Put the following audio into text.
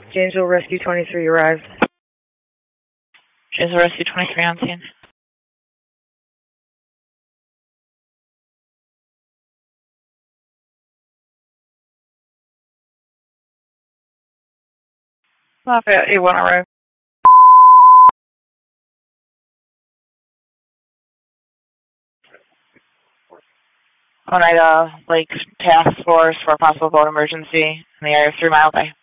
Janesville Rescue 23 arrived. Janesville Rescue 23 on scene. Lafayette A1 arrived. Oneida Lake Task Force for a possible boat emergency in the area of 3 Mile Bay.